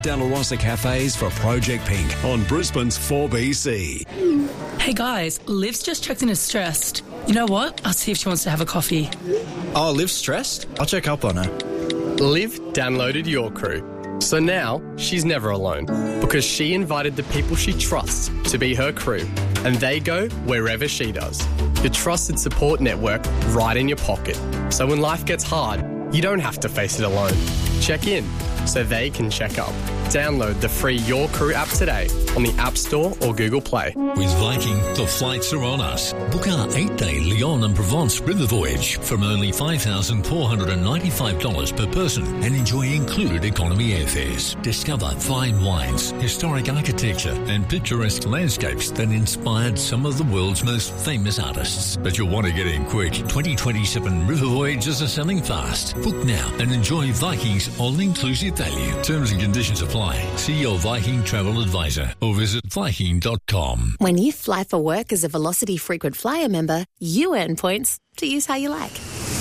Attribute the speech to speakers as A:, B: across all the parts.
A: Down Rossa Cafes for Project Pink on Brisbane's 4BC.
B: Hey guys, Liv's just checked in as stressed. You know what? I'll see if she wants to have a coffee.
C: Oh, Liv's stressed? I'll check up on her.
D: Liv downloaded Your Crew. So now she's never alone because she invited the people she trusts to be her crew and they go wherever she does. Your trusted support network right in your pocket. So when life gets hard, you don't have to face it alone. Check in so they can check up. Download the free Your Crew app today on the App Store or Google Play.
E: With Viking, the flights are on us. Book our 8-day Lyon and Provence river voyage from only $5,495 per person and enjoy included economy airfares. Discover fine wines, historic architecture and picturesque landscapes that inspired some of the world's most famous artists. But you'll want to get in quick. 2027 river voyages are selling fast. Book now and enjoy Viking's all-inclusive value. Terms and conditions apply. See your Viking travel advisor or visit Viking.com.
F: When you fly for work as a Velocity frequent flyer member, you earn points to use how you like.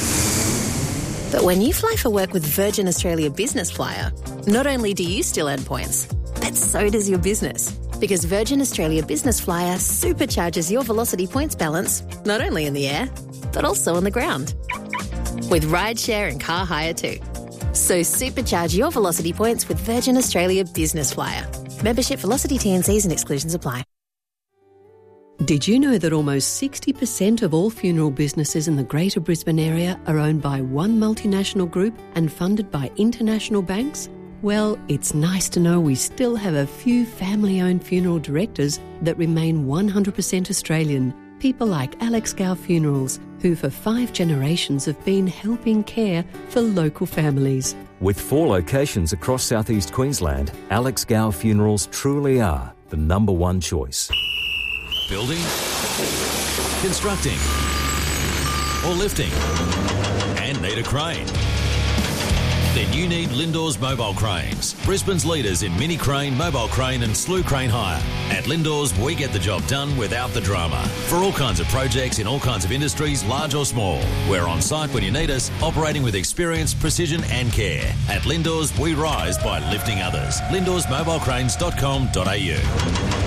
F: But when you fly for work with Virgin Australia Business Flyer, not only do you still earn points, but so does your business. Because Virgin Australia Business Flyer supercharges your Velocity points balance, not only in the air, but also on the ground. With rideshare and car hire too. So supercharge your Velocity points with Virgin Australia Business Flyer. Membership, Velocity, T&Cs and exclusions apply.
G: Did you know that almost 60% of all funeral businesses in the Greater Brisbane area are owned by one multinational group and funded by international banks? Well, it's nice to know we still have a few family-owned funeral directors that remain 100% Australian. People like Alex Gow Funerals, who for 5 generations have been helping care for local families.
H: With 4 locations across southeast Queensland, Alex Gow Funerals truly are the number one choice.
E: Building, constructing, or lifting, and need a crane? Then you need Lindors Mobile Cranes, Brisbane's leaders in mini crane, mobile crane and slew crane hire. At Lindors, we get the job done without the drama. For all kinds of projects in all kinds of industries, large or small. We're on site when you need us, operating with experience, precision and care. At Lindors, we rise by lifting others. LindorsMobileCranes.com.au.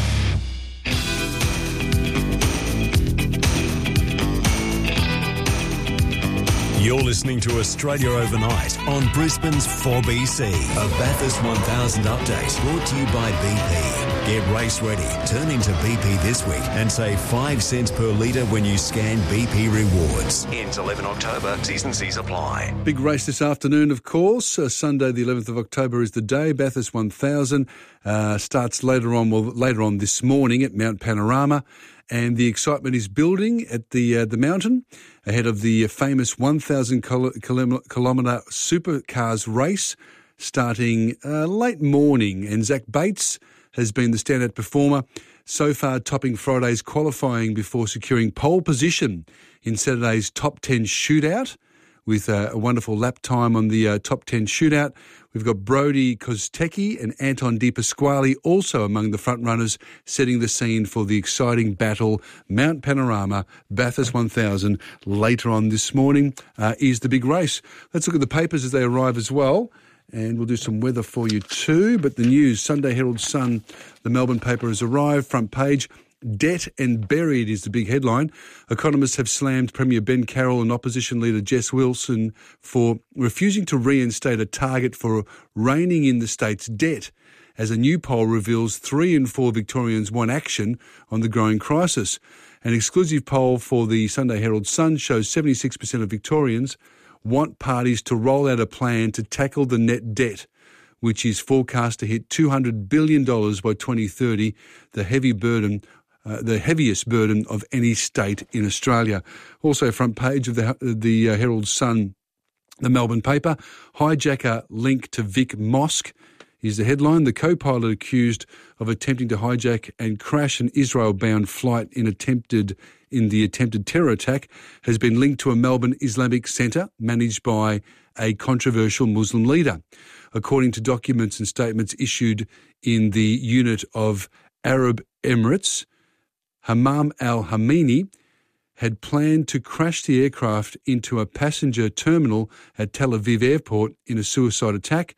A: You're listening to Australia Overnight on Brisbane's 4BC. A Bathurst 1000 update brought to you by BP. Get race ready. Turn into BP this week and save 5 cents per litre when you scan BP Rewards. Ends 11 October. T's and C's apply.
I: Big race this afternoon, of course. Sunday, the 11th of October is the day. Bathurst 1000 starts later on this morning at Mount Panorama. And the excitement is building at the mountain ahead of the famous 1,000-kilometre supercars race starting late morning. And Zach Bates has been the standout performer so far, topping Friday's qualifying before securing pole position in Saturday's top 10 shootout with a wonderful lap time on the top 10 shootout. We've got Brody Kostecki and Anton De Pasquale also among the front runners, setting the scene for the exciting battle. Mount Panorama, Bathurst 1000, later on this morning is the big race. Let's look at the papers as they arrive as well. And we'll do some weather for you too. But the news, Sunday Herald Sun, the Melbourne paper has arrived, front page. Debt and buried is the big headline. Economists have slammed Premier Ben Carroll and opposition leader Jess Wilson for refusing to reinstate a target for reining in the state's debt, as a new poll reveals 3 in 4 Victorians want action on the growing crisis. An exclusive poll for the Sunday Herald Sun shows 76% of Victorians want parties to roll out a plan to tackle the net debt, which is forecast to hit $200 billion by 2030, the heaviest burden of any state in Australia. Also, front page of the Herald Sun, the Melbourne paper, hijacker linked to Vic Mosque is the headline. The co-pilot accused of attempting to hijack and crash an Israel-bound flight in the attempted terror attack has been linked to a Melbourne Islamic centre managed by a controversial Muslim leader. According to documents and statements issued in the unit of Arab Emirates, Hammam al-Hamini had planned to crash the aircraft into a passenger terminal at Tel Aviv airport in a suicide attack.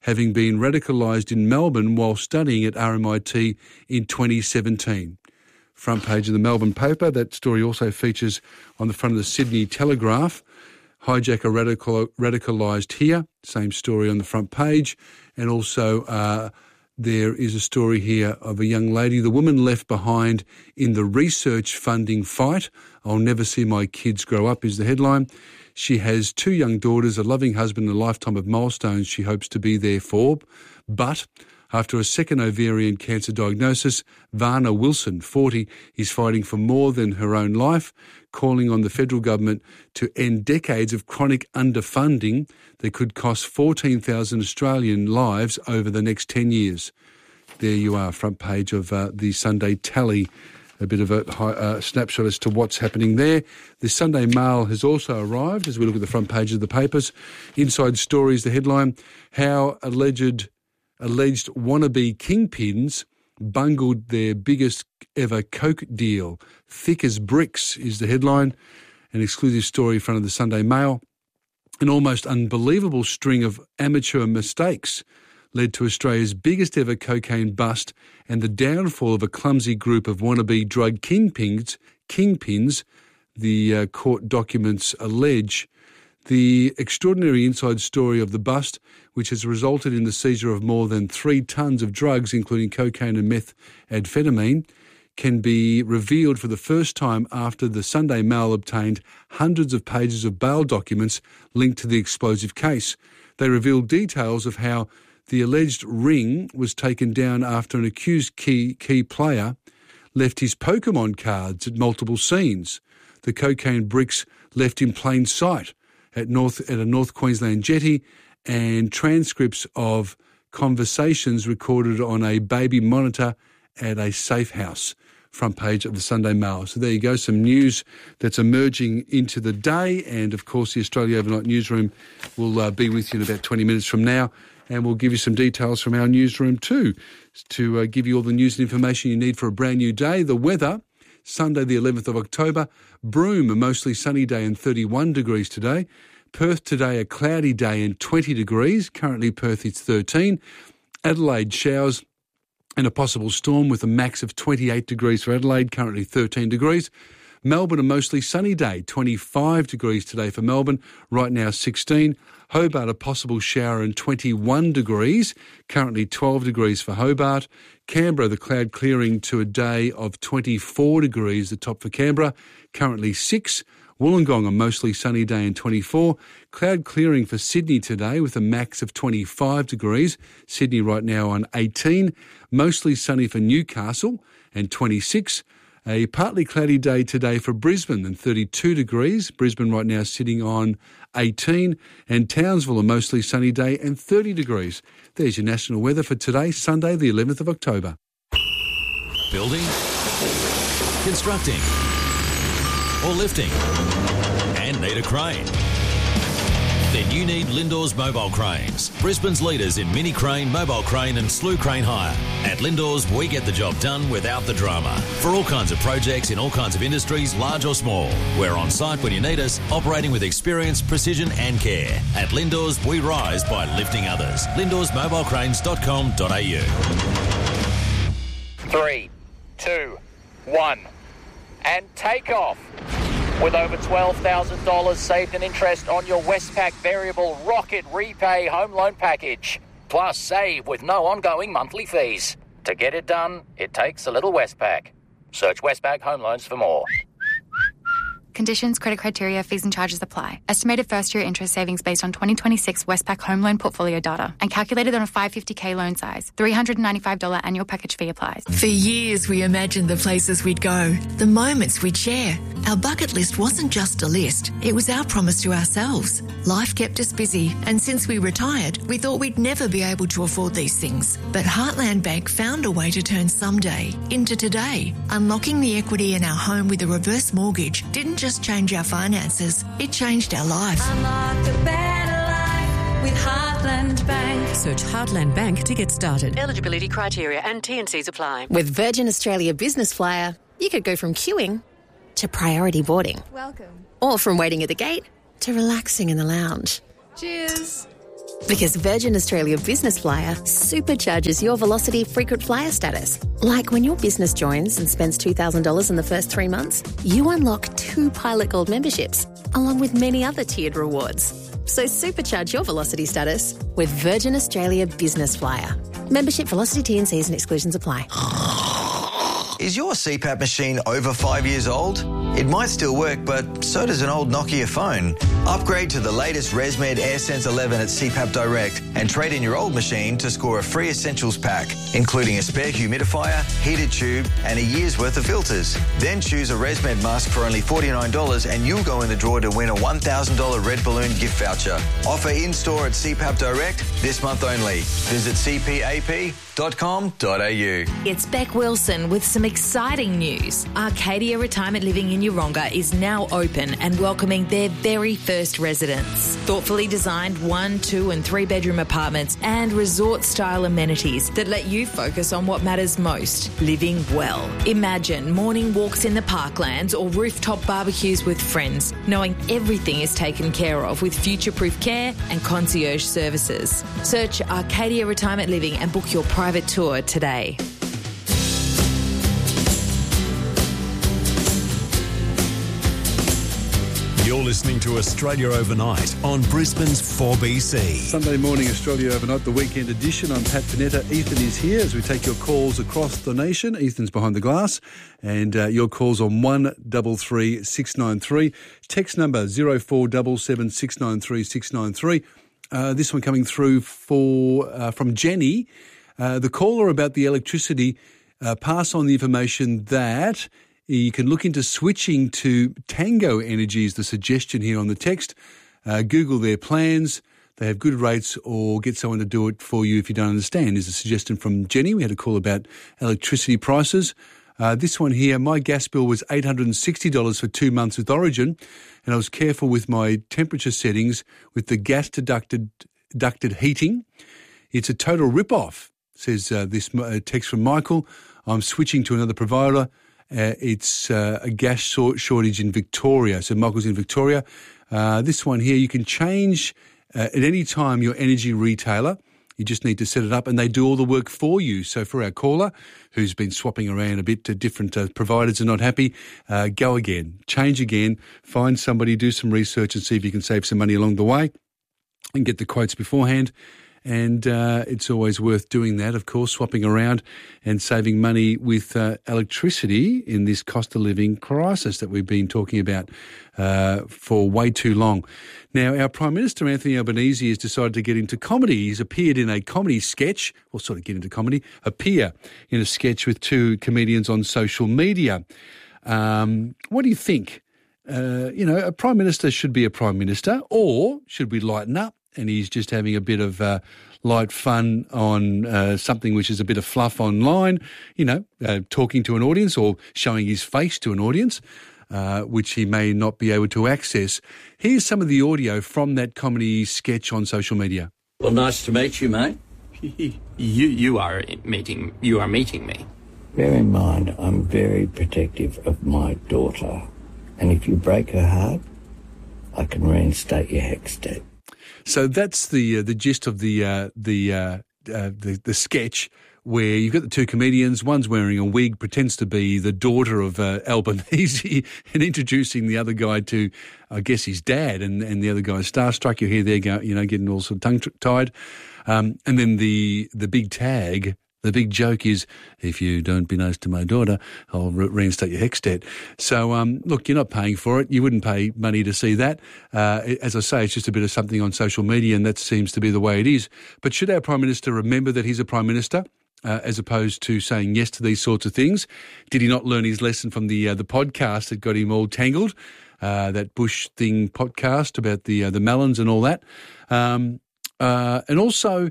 I: having been radicalised in Melbourne while studying at RMIT in 2017. Front page of the Melbourne paper. That story also features on the front of the Sydney Telegraph. Hijacker radicalised here. Same story on the front page. And also there is a story here of a young lady, the woman left behind in the research funding fight. I'll never see my kids grow up is the headline. She has 2 young daughters, a loving husband and a lifetime of milestones she hopes to be there for. But after a second ovarian cancer diagnosis, Varna Wilson, 40, is fighting for more than her own life, calling on the federal government to end decades of chronic underfunding that could cost 14,000 Australian lives over the next 10 years. There you are, front page of the Sunday Tally. A bit of a snapshot as to what's happening there. The Sunday Mail has also arrived as we look at the front page of the papers. Inside Stories, the headline, how alleged wannabe kingpins bungled their biggest ever coke deal. Thick as bricks is the headline. An exclusive story in front of the Sunday Mail. An almost unbelievable string of amateur mistakes led to Australia's biggest ever cocaine bust and the downfall of a clumsy group of wannabe drug kingpins, the court documents allege. The extraordinary inside story of the bust, which has resulted in the seizure of more than 3 tonnes of drugs, including cocaine and methamphetamine, can be revealed for the first time after the Sunday Mail obtained hundreds of pages of bail documents linked to the explosive case. They revealed details of how the alleged ring was taken down after an accused key player left his Pokemon cards at multiple scenes. The cocaine bricks left in plain sight at a North Queensland jetty, and transcripts of conversations recorded on a baby monitor at a safe house. Front page of the Sunday Mail. So there you go, some news that's emerging into the day, and of course the Australia Overnight Newsroom will be with you in about 20 minutes from now, and we'll give you some details from our newsroom too, to give you all the news and information you need for a brand new day. The weather, Sunday the 11th of October, Broome, a mostly sunny day and 31 degrees today. Perth today, a cloudy day and 20 degrees. Currently Perth it's 13. Adelaide, showers and a possible storm with a max of 28 degrees for Adelaide, currently 13 degrees. Melbourne, a mostly sunny day, 25 degrees today for Melbourne, right now 16. Hobart, a possible shower and 21 degrees, currently 12 degrees for Hobart. Canberra, the cloud clearing to a day of 24 degrees, the top for Canberra, currently 6. Wollongong, a mostly sunny day and 24. Cloud clearing for Sydney today with a max of 25 degrees. Sydney right now on 18. Mostly sunny for Newcastle and 26. A partly cloudy day today for Brisbane and 32 degrees. Brisbane right now sitting on 18. And Townsville, a mostly sunny day and 30 degrees. There's your national weather for today, Sunday the 11th of October.
E: Building, constructing, or lifting, and need a crane? Then you need Lindors Mobile Cranes, Brisbane's leaders in mini crane, mobile crane and slew crane hire. At Lindors, we get the job done without the drama. For all kinds of projects in all kinds of industries, large or small. We're on site when you need us, operating with experience, precision and care. At Lindors, we rise by lifting others. LindorsMobilecranes.com.au.
J: 3, 2, 1, and take off. With over $12,000 saved in interest on your Westpac Variable Rocket Repay Home Loan Package. Plus save with no ongoing monthly fees. To get it done, it takes a little Westpac. Search Westpac Home Loans for more.
K: Conditions, credit criteria, fees and charges apply. Estimated first-year interest savings based on 2026 Westpac home loan portfolio data and calculated on a 550k loan size. $395 annual package fee applies.
L: For years, we imagined the places we'd go, the moments we'd share. Our bucket list wasn't just a list. It was our promise to ourselves. Life kept us busy, and since we retired, we thought we'd never be able to afford these things. But Heartland Bank found a way to turn someday into today. Unlocking the equity in our home with a reverse mortgage didn't just change our finances, it changed our life.
M: Unlock a better life with Heartland Bank.
G: Search Heartland Bank to get started.
N: Eligibility criteria and T&Cs apply.
F: With Virgin Australia Business Flyer, you could go from queuing to priority boarding.
O: Welcome.
F: Or from waiting at the gate to relaxing in the lounge.
O: Cheers.
F: Because Virgin Australia Business Flyer supercharges your Velocity frequent flyer status. Like when your business joins and spends $2,000 in the first 3 months, you unlock 2 Pilot Gold memberships, along with many other tiered rewards. So supercharge your Velocity status with Virgin Australia Business Flyer. Membership, Velocity, T&Cs and exclusions apply.
O: Is your CPAP machine over 5 years old? It might still work, but so does an old Nokia phone. Upgrade to the latest ResMed AirSense 11 at CPAP Direct and trade in your old machine to score a free essentials pack, including a spare humidifier, heated tube and a year's worth of filters. Then choose a ResMed mask for only $49 and you'll go in the draw to win a $1,000 Red Balloon gift voucher. Offer in-store at CPAP Direct this month only. Visit cpap.com.au.
P: It's Beck Wilson with some exciting news. Arcadia Retirement Living in Yeronga is now open and welcoming their very first residents. Thoughtfully designed 1, 2 and 3 bedroom apartments and resort-style amenities that let you focus on what matters most, living well. Imagine morning walks in the parklands or rooftop barbecues with friends, knowing everything is taken care of with future-proof care and concierge services. Search Arcadia Retirement Living and book your private tour today.
A: You're listening to Australia Overnight on Brisbane's 4BC.
I: Sunday morning, Australia Overnight, the weekend edition. I'm Pat Panetta. Ethan is here as we take your calls across the nation. Ethan's behind the glass. And your calls on 133 693. Text number 0477 693 693. This one coming through from Jenny. The caller about the electricity, pass on the information that you can look into switching to Tango Energy is the suggestion here on the text. Google their plans. They have good rates, or get someone to do it for you if you don't understand, is a suggestion from Jenny. We had a call about electricity prices. This one here, my gas bill was $860 for 2 months with Origin, and I was careful with my temperature settings with the gas ducted heating. It's a total rip-off, says this text from Michael. I'm switching to another provider. It's a gas shortage in Victoria. So Michael's in Victoria. This one here, you can change at any time your energy retailer. You just need to set it up and they do all the work for you. So for our caller who's been swapping around a bit to different providers and not happy, go again, change again, find somebody, do some research and see if you can save some money along the way and get the quotes beforehand. And it's always worth doing that, of course, swapping around and saving money with electricity in this cost of living crisis that we've been talking about for way too long. Now, our Prime Minister, Anthony Albanese, has decided to get into comedy. He's appeared in a comedy sketch, or sort of get into comedy, appear in a sketch with 2 comedians on social media. What do you think? A Prime Minister should be a Prime Minister, or should we lighten up? And he's just having a bit of light fun on something which is a bit of fluff online, talking to an audience or showing his face to an audience, which he may not be able to access. Here's some of the audio from that comedy sketch on social media.
Q: Well, nice to meet you, mate.
R: You are meeting me.
Q: Bear in mind, I'm very protective of my daughter, and if you break her heart, I can reinstate your HECS debt.
I: So that's the gist of the sketch, where you've got the 2 comedians. One's wearing a wig, pretends to be the daughter of Albanese, and introducing the other guy to, I guess, his dad, and the other guy's starstruck. You hear there, getting all sort of tongue-tied, and then the big tag. The big joke is, if you don't be nice to my daughter, I'll reinstate your HECS debt. So, look, you're not paying for it. You wouldn't pay money to see that. As I say, it's just a bit of something on social media, and that seems to be the way it is. But should our Prime Minister remember that he's a Prime Minister, as opposed to saying yes to these sorts of things? Did he not learn his lesson from the podcast that got him all tangled, that Bush thing podcast about the melons and all that? And also,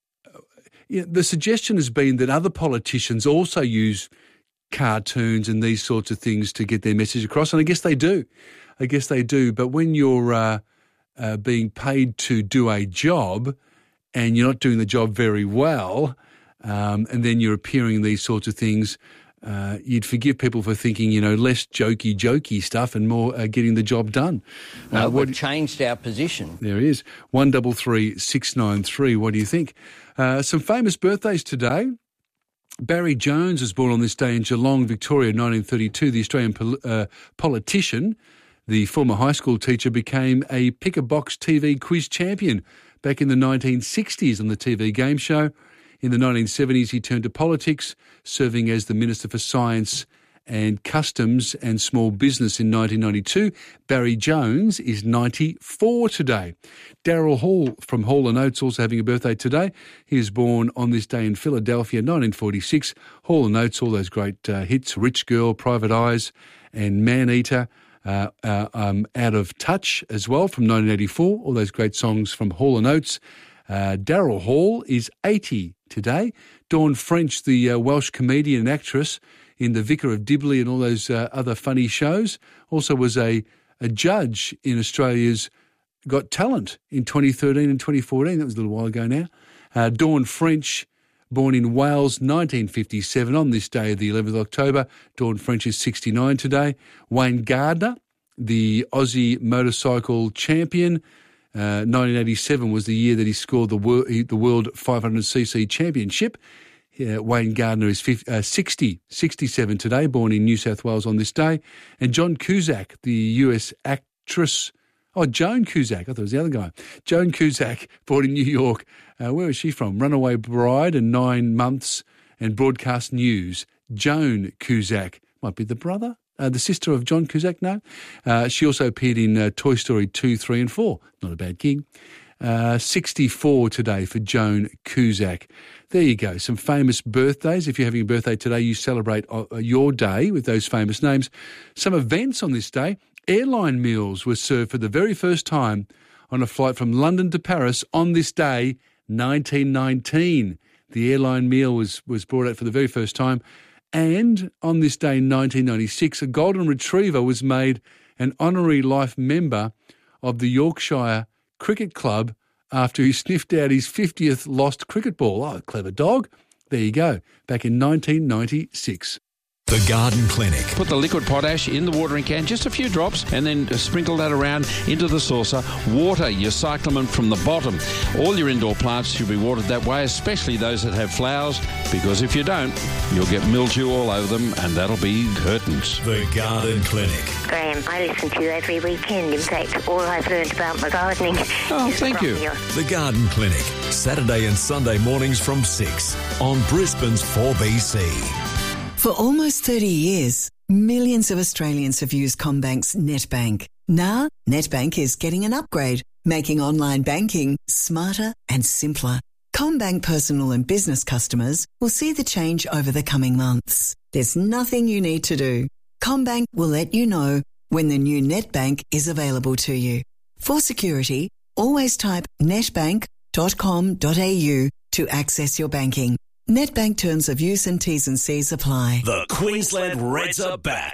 I: the suggestion has been that other politicians also use cartoons and these sorts of things to get their message across, and I guess they do. But when you're being paid to do a job and you're not doing the job very well, and then you're appearing in these sorts of things, you'd forgive people for thinking, less jokey stuff and more getting the job done.
S: We've changed our position.
I: There it is. 133 693. What do you think? Some famous birthdays today. Barry Jones was born on this day in Geelong, Victoria, 1932. The Australian politician, the former high school teacher, became a pick-a-box TV quiz champion back in the 1960s on the TV game show. In the 1970s, he turned to politics, serving as the Minister for Science and Customs and Small Business in 1992. Barry Jones is 94 today. Daryl Hall from Hall & Oates also having a birthday today. He was born on this day in Philadelphia, 1946. Hall & Oates, all those great hits, Rich Girl, Private Eyes and Man-Eater, Out of Touch as well from 1984. All those great songs from Hall & Oates. Daryl Hall is 80 today. Dawn French, the Welsh comedian and actress in The Vicar of Dibley and all those other funny shows, also was a judge in Australia's Got Talent in 2013 and 2014. That was a little while ago now. Dawn French, born in Wales, 1957, on this day, the 11th of October. Dawn French is 69 today. Wayne Gardner, the Aussie motorcycle champion, 1987 was the year that he scored the World 500cc championship. Wayne Gardner is 67 today, born in New South Wales on this day. And John Cusack, the US actress, Joan Cusack, I thought it was the other guy. Joan Cusack, born in New York. Where is she from? Runaway Bride and 9 Months and Broadcast News. Joan Cusack, might be the brother? The sister of John Cusack, no. She also appeared in Toy Story 2, 3 and 4. Not a bad gig. 64 today for Joan Cusack. There you go, some famous birthdays. If you're having a birthday today, you celebrate your day with those famous names. Some events on this day. Airline meals were served for the very first time on a flight from London to Paris on this day, 1919. The airline meal was brought out for the very first time. And on this day, 1996, a golden retriever was made an honorary life member of the Yorkshire Cricket Club after he sniffed out his 50th lost cricket ball. Oh, clever dog. There you go. Back in 1996.
A: The Garden Clinic.
T: Put the liquid potash in the watering can, just a few drops, and then sprinkle that around into the saucer. Water your cyclamen from the bottom. All your indoor plants should be watered that way, especially those that have flowers, because if you don't, you'll get mildew all over them, and that'll be curtains.
A: The Garden Clinic.
U: Graham, I listen to you every weekend. In fact, all I've learned about my gardening
T: is
U: thank you.
A: The Garden Clinic, Saturday and Sunday mornings from 6 on Brisbane's 4BC.
V: For almost 30 years, millions of Australians have used CommBank's NetBank. Now, NetBank is getting an upgrade, making online banking smarter and simpler. CommBank personal and business customers will see the change over the coming months. There's nothing you need to do. CommBank will let you know when the new NetBank is available to you. For security, always type netbank.com.au to access your banking. NetBank terms of use and T's and C's apply.
A: The Queensland Reds are back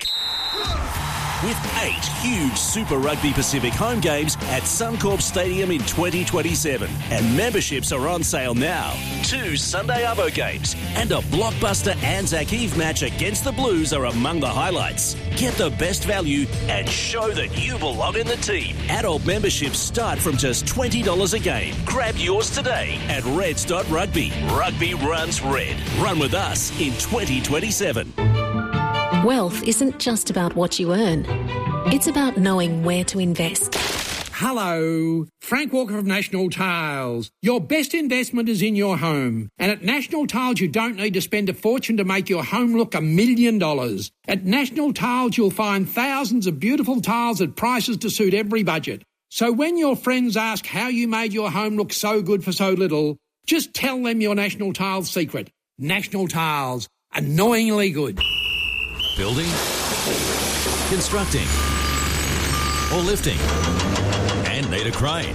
A: with 8 huge Super Rugby Pacific home games at Suncorp Stadium in 2027. And memberships are on sale now. 2 Sunday Arvo games and a blockbuster Anzac Eve match against the Blues are among the highlights. Get the best value and show that you belong in the team. Adult memberships start from just $20 a game. Grab yours today at reds.rugby. Rugby runs red. Run with us in 2027.
F: Wealth isn't just about what you earn. It's about knowing where to invest.
W: Hello, Frank Walker of National Tiles. Your best investment is in your home. And at National Tiles, you don't need to spend a fortune to make your home look $1 million. At National Tiles, you'll find thousands of beautiful tiles at prices to suit every budget. So when your friends ask how you made your home look so good for so little, just tell them your National Tiles secret. National Tiles, annoyingly good.
E: Building, constructing, or lifting, and need a crane?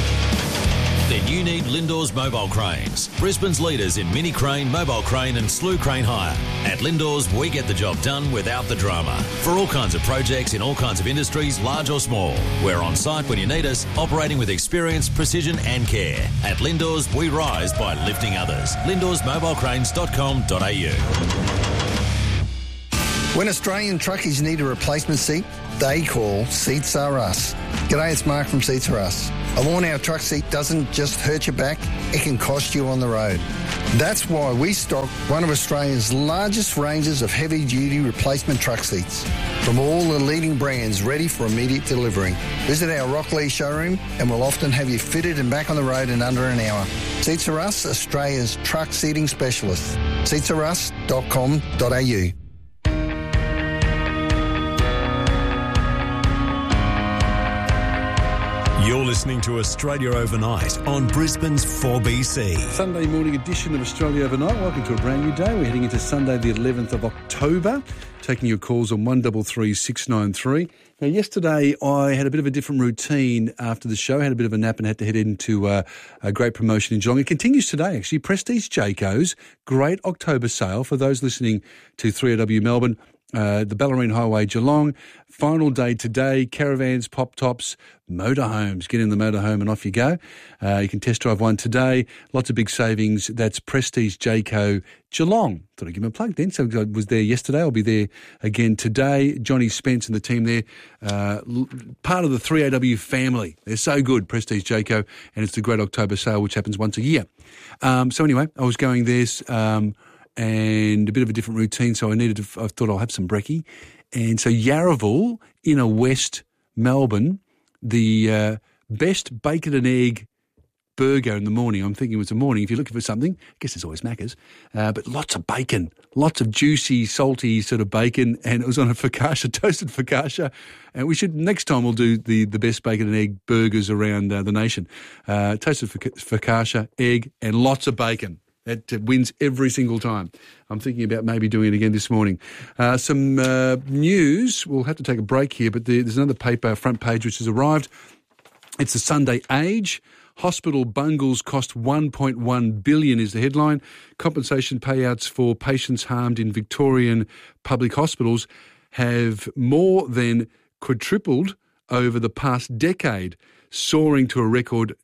E: Then you need Lindors Mobile Cranes, Brisbane's leaders in mini crane, mobile crane and slew crane hire. At Lindors, we get the job done without the drama. For all kinds of projects in all kinds of industries, large or small. We're on site when you need us, operating with experience, precision and care. At Lindors, we rise by lifting others. LindorsMobilecranes.com.au.
B: When Australian truckies need a replacement seat, they call Seats Are Us. G'day, it's Mark from Seats Are Us. A worn-out truck seat doesn't just hurt your back, it can cost you on the road. That's why we stock one of Australia's largest ranges of heavy-duty replacement truck seats from all the leading brands ready for immediate delivery. Visit our Rockley showroom and we'll often have you fitted and back on the road in under an hour. Seats Are Us, Australia's truck seating specialist. seatsarus.com.au.
A: You're listening to Australia Overnight on Brisbane's 4BC.
I: Sunday morning edition of Australia Overnight. Welcome to a brand new day. We're heading into Sunday the 11th of October. Taking your calls on 133 693. Now, yesterday I had a bit of a different routine after the show. I had a bit of a nap and had to head into a great promotion in Geelong. It continues today, actually. Prestige Jayco's great October sale for those listening to 3AW Melbourne. The Ballerine Highway, Geelong. Final day today. Caravans, pop tops, motorhomes. Get in the motorhome and off you go. You can test drive one today. Lots of big savings. That's Prestige Jayco, Geelong. Thought I'd give him a plug then. So I was there yesterday. I'll be there again today. Johnny Spence and the team there. Part of the 3AW family. They're so good, Prestige Jayco. And it's the great October sale, which happens once a year. So anyway, I was going there. And a bit of a different routine, so I thought I'll have some brekkie. And so Yarraville, inner West Melbourne, the best bacon and egg burger in the morning. I'm thinking it was the morning. If you're looking for something, I guess there's always Macca's, but lots of bacon, lots of juicy, salty sort of bacon, and it was on a focaccia, toasted focaccia. And next time we'll do the best bacon and egg burgers around the nation. Toasted focaccia, egg, and lots of bacon. That wins every single time. I'm thinking about maybe doing it again this morning. Some news. We'll have to take a break here, but there's another paper, front page, which has arrived. It's the Sunday Age. Hospital bungles cost $1.1 billion is the headline. Compensation payouts for patients harmed in Victorian public hospitals have more than quadrupled over the past decade, soaring to a record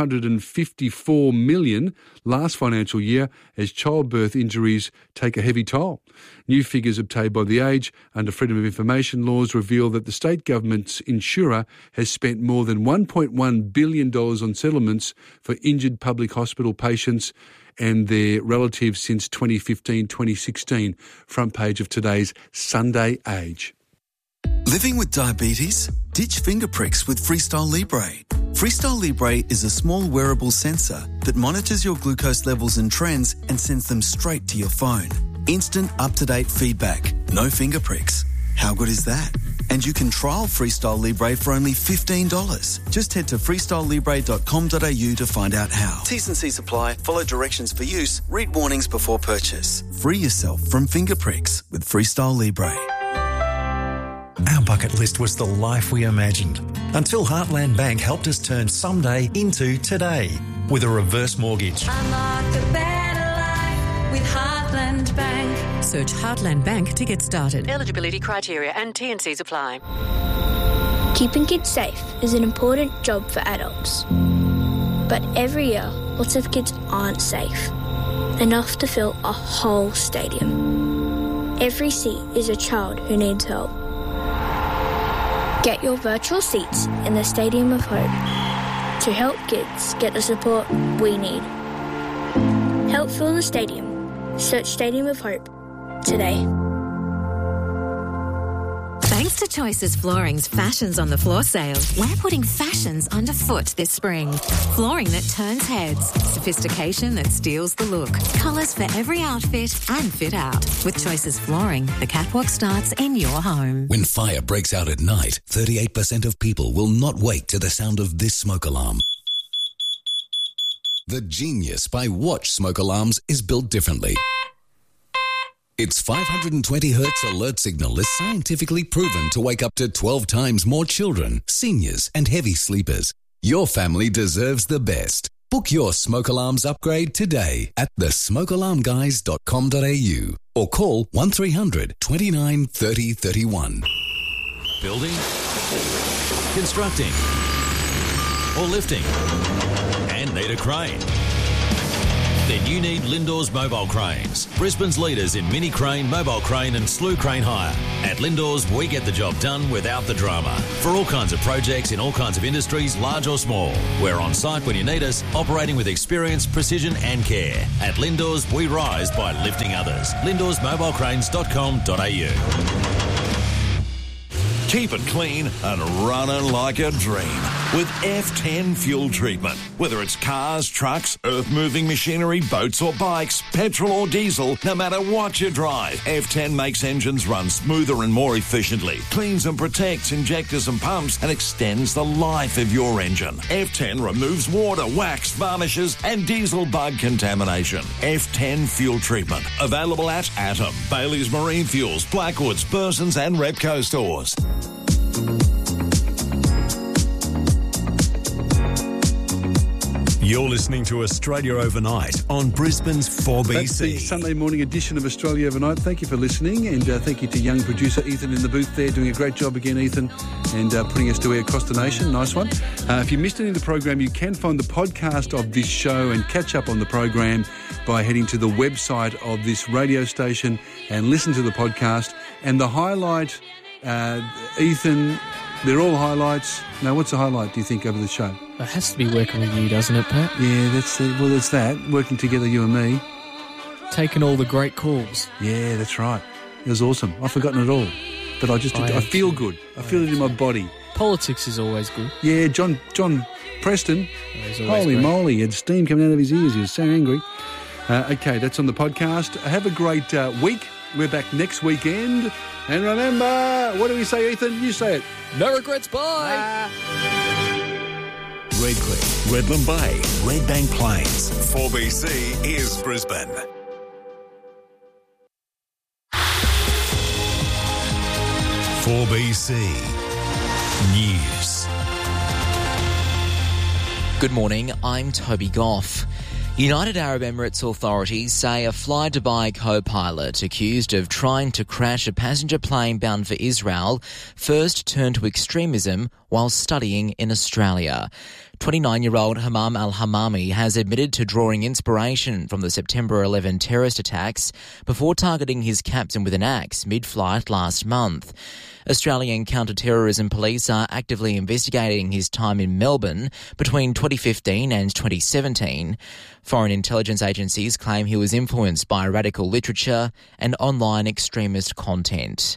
I: $254 million last financial year as childbirth injuries take a heavy toll. New figures obtained by The Age under Freedom of Information laws reveal that the state government's insurer has spent more than $1.1 billion on settlements for injured public hospital patients and their relatives since 2015-2016. Front page of today's Sunday Age.
C: Living with diabetes? Ditch finger pricks with Freestyle Libre. Freestyle Libre is a small wearable sensor that monitors your glucose levels and trends and sends them straight to your phone. Instant, up-to-date feedback. No finger pricks. How good is that? And you can trial Freestyle Libre for only $15. Just head to freestylelibre.com.au to find out how. T's and C's apply. Follow directions for use. Read warnings before purchase. Free yourself from finger pricks with Freestyle Libre.
D: Our bucket list was the life we imagined until Heartland Bank helped us turn someday into today with a reverse mortgage.
M: Unlock a better life with Heartland Bank.
L: Search Heartland Bank to get started.
N: Eligibility criteria and T&Cs apply.
X: Keeping kids safe is an important job for adults. But every year, lots of kids aren't safe. Enough to fill a whole stadium. Every seat is a child who needs help. Get your virtual seats in the Stadium of Hope to help kids get the support we need. Help fill the stadium. Search Stadium of Hope today.
P: Thanks to Choices Flooring's Fashions on the Floor sale, we're putting fashions underfoot this spring. Flooring that turns heads, sophistication that steals the look, colours for every outfit and fit out. With Choices Flooring, the catwalk starts in your home.
Y: When fire breaks out at night, 38% of people will not wake to the sound of this smoke alarm. The genius by Watch smoke alarms is built differently. Its 520 Hz alert signal is scientifically proven to wake up to 12 times more children, seniors and heavy sleepers. Your family deserves the best. Book your smoke alarms upgrade today at thesmokealarmguys.com.au or call 1300 29 30 31.
E: Building, constructing, or lifting, and need a crane. Then you need Lindor's Mobile Cranes, Brisbane's leaders in mini crane, mobile crane and slew crane hire. At Lindor's, we get the job done without the drama. For all kinds of projects in all kinds of industries, large or small. We're on site when you need us, operating with experience, precision and care. At Lindor's, we rise by lifting others. Lindor'sMobileCranes.com.au.
G: Keep it clean and running like a dream with F10 fuel treatment. Whether it's cars, trucks, earth-moving machinery, boats or bikes, petrol or diesel, no matter what you drive, F10 makes engines run smoother and more efficiently, cleans and protects injectors and pumps, and extends the life of your engine. F10 removes water, wax, varnishes and diesel bug contamination. F10 fuel treatment. Available at Atom, Bailey's Marine Fuels, Blackwoods, Burson's and Repco stores.
A: You're listening to Australia Overnight on Brisbane's 4BC.
I: That's the Sunday morning edition of Australia Overnight. Thank you for listening, and thank you to young producer Ethan in the booth there, doing a great job again, Ethan, and putting us to air across the nation. Nice one. If you missed any of the program, you can find the podcast of this show and catch up on the program by heading to the website of this radio station and listen to the podcast. And the highlight, Ethan, they're all highlights. Now, what's the highlight, do you think, over the show?
H: It has to be working with you, doesn't it, Pat?
I: Yeah, that's that. Working together, you and me.
H: Taking all the great calls.
I: Yeah, that's right. It was awesome. I've forgotten it all. But I feel good. I feel it in my body.
H: Politics is always good.
I: Yeah, John Preston. Holy moly, he had steam coming out of his ears. He was so angry. Okay, that's on the podcast. Have a great week. We're back next weekend. And remember, what do we say, Ethan? You say it.
H: No regrets, bye.
A: Redcliffe, Redland Bay, Redbank Plains. 4BC is Brisbane. .4BC News.
J: Good morning, I'm Toby Goff. United Arab Emirates authorities say a Fly Dubai co-pilot accused of trying to crash a passenger plane bound for Israel first turned to extremism while studying in Australia. 29-year-old Hammam al-Hammami has admitted to drawing inspiration from the September 11 terrorist attacks before targeting his captain with an axe mid-flight last month. Australian counter-terrorism police are actively investigating his time in Melbourne between 2015 and 2017. Foreign intelligence agencies claim he was influenced by radical literature and online extremist content.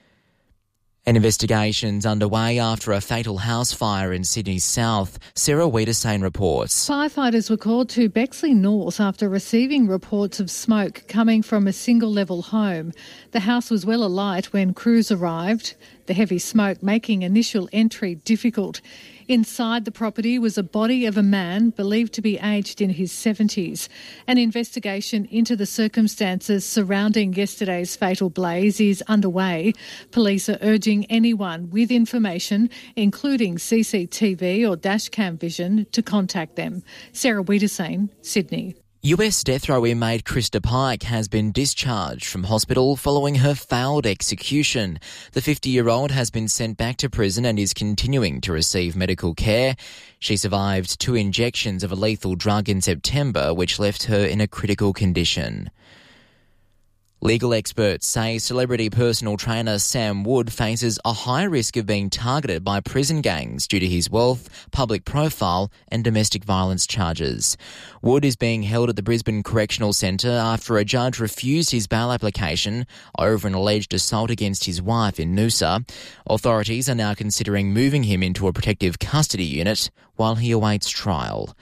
J: An investigation's underway after a fatal house fire in Sydney's south. Sarah Wiedersane reports.
K: Firefighters were called to Bexley North after receiving reports of smoke coming from a single-level home. The house was well alight when crews arrived, the heavy smoke making initial entry difficult. Inside the property was a body of a man believed to be aged in his 70s. An investigation into the circumstances surrounding yesterday's fatal blaze is underway. Police are urging anyone with information, including CCTV or dashcam vision, to contact them. Sarah Wiedersane, Sydney.
J: US death row inmate Krista Pike has been discharged from hospital following her failed execution. The 50-year-old has been sent back to prison and is continuing to receive medical care. She survived 2 injections of a lethal drug in September, which left her in a critical condition. Legal experts say celebrity personal trainer Sam Wood faces a high risk of being targeted by prison gangs due to his wealth, public profile and domestic violence charges. Wood is being held at the Brisbane Correctional Centre after a judge refused his bail application over an alleged assault against his wife in Noosa. Authorities are now considering moving him into a protective custody unit while he awaits trial.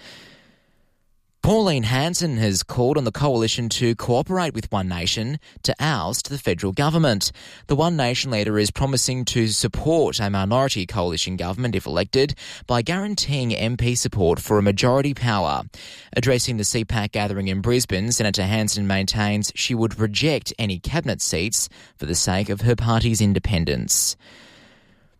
J: Pauline Hanson has called on the coalition to cooperate with One Nation to oust the federal government. The One Nation leader is promising to support a minority coalition government if elected by guaranteeing MP support for a majority power. Addressing the CPAC gathering in Brisbane, Senator Hanson maintains she would reject any cabinet seats for the sake of her party's independence.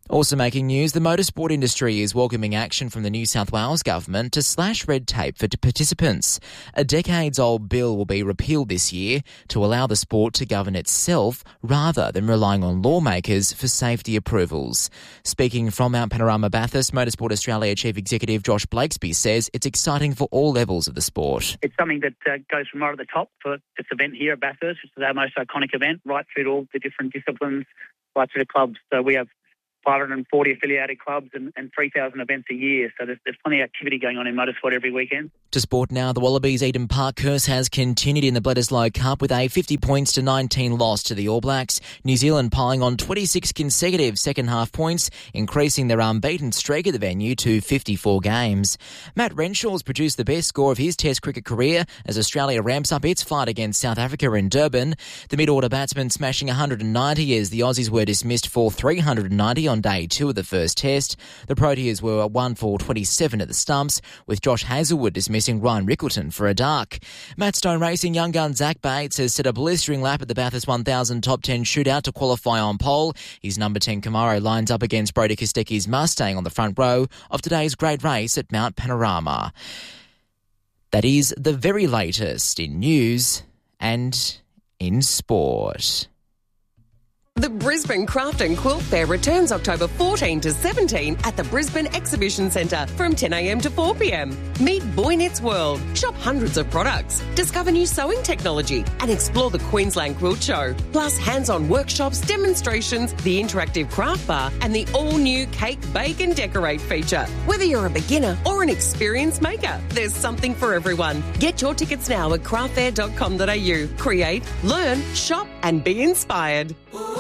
J: Also making news, the motorsport industry is welcoming action from the New South Wales government to slash red tape for participants. A decades-old bill will be repealed this year to allow the sport to govern itself rather than relying on lawmakers for safety approvals. Speaking from Mount Panorama Bathurst, Motorsport Australia Chief Executive Josh Blakesby says it's exciting for all levels of the sport.
O: It's something that goes from right at the top for this event here at Bathurst, which is our most iconic event, right through to all the different disciplines, right through to clubs. So we have 540 affiliated clubs and 3,000 events a year. So there's plenty of activity going on in motorsport every weekend.
J: To sport now, the Wallabies' Eden Park curse has continued in the Bledisloe Cup with a 50 points to 19 loss to the All Blacks. New Zealand piling on 26 consecutive second-half points, increasing their unbeaten streak at the venue to 54 games. Matt Renshaw's produced the best score of his Test cricket career as Australia ramps up its fight against South Africa in Durban. The mid-order batsman smashing 190 as the Aussies were dismissed for 390 on day 2 of the first Test. The Proteas were 1 for 27 at the stumps, with Josh Hazlewood dismissing Ryan Rickleton for a duck. Matt Stone Racing young gun Zach Bates has set a blistering lap at the Bathurst 1000 top 10 shootout to qualify on pole. His number 10 Camaro lines up against Brody Kostecki's Mustang on the front row of today's great race at Mount Panorama. That is the very latest in news and in sport.
Q: The Brisbane Craft and Quilt Fair returns October 14 to 17 at the Brisbane Exhibition Centre from 10 a.m. to 4 p.m. Meet Boy Knits World, shop hundreds of products, discover new sewing technology and explore the Queensland Quilt Show. Plus hands-on workshops, demonstrations, the interactive craft bar and the all-new Cake, Bake and Decorate feature. Whether you're a beginner or an experienced maker, there's something for everyone. Get your tickets now at craftfair.com.au. Create, learn, shop and be inspired.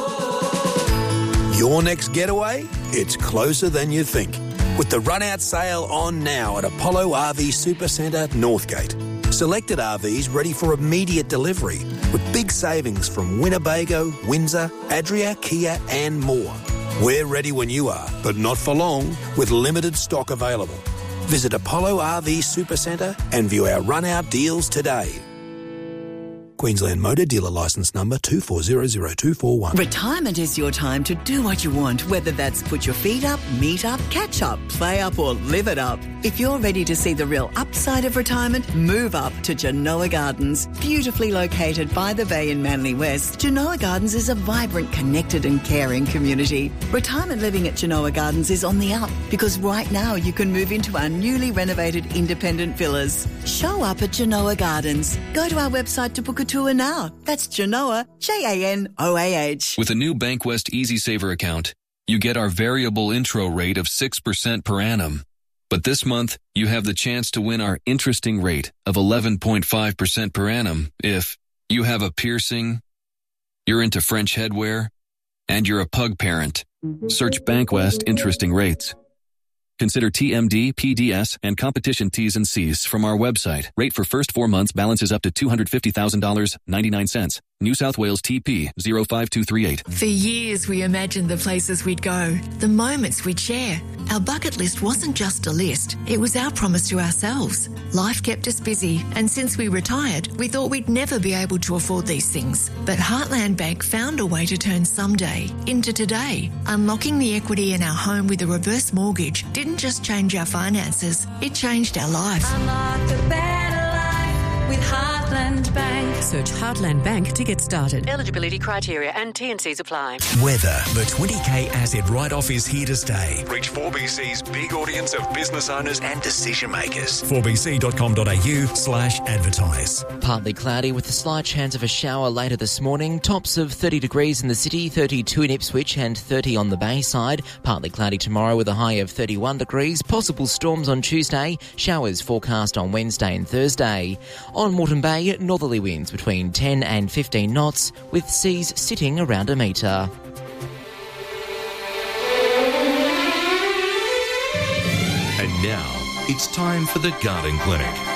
R: Your next getaway? It's closer than you think. With the run-out sale on now at Apollo RV Supercentre, Northgate. Selected RVs ready for immediate delivery with big savings from Winnebago, Windsor, Adria, Kia and more. We're ready when you are, but not for long, with limited stock available. Visit Apollo RV Supercentre and view our run-out deals today. Queensland Motor Dealer Licence Number 2400241.
V: Retirement is your time to do what you want, whether that's put your feet up, meet up, catch up, play up or live it up. If you're ready to see the real upside of retirement, move up to Genoa Gardens. Beautifully located by the bay in Manly West, Genoa Gardens is a vibrant, connected and caring community. Retirement living at Genoa Gardens is on the up because right now you can move into our newly renovated independent villas. Show up at Genoa Gardens. Go to our website to book a tour now. That's Genoa, Janoah.
S: With a new Bankwest EasySaver account, you get our variable intro rate of 6% per annum. But this month, you have the chance to win our interesting rate of 11.5% per annum if you have a piercing, you're into French headwear, and you're a pug parent. Search Bankwest Interesting Rates. Consider TMD, PDS, and competition T's and C's from our website. Rate for first 4 months balances up to $250,000, 99 cents. New South Wales TP 05238.
L: For years, we imagined the places we'd go, the moments we'd share. Our bucket list wasn't just a list, it was our promise to ourselves. Life kept us busy, and since we retired, we thought we'd never be able to afford these things. But Heartland Bank found a way to turn someday into today. Unlocking the equity in our home with a reverse mortgage didn't just change our finances, it changed our life.
M: Unlock a better life with Heartland Bank.
N: Search Heartland Bank to get started. Eligibility criteria and T&Cs apply.
A: Weather. The 20k asset write-off is here to stay. Reach 4BC's big audience of business owners and decision makers. 4bc.com.au/advertise.
J: Partly cloudy with a slight chance of a shower later this morning. Tops of 30 degrees in the city, 32 in Ipswich and 30 on the Bayside. Partly cloudy tomorrow with a high of 31 degrees. Possible storms on Tuesday. Showers forecast on Wednesday and Thursday. On Moreton Bay, northerly winds between 10 and 15 knots, with seas sitting around a metre.
G: And now, it's time for the Garden Clinic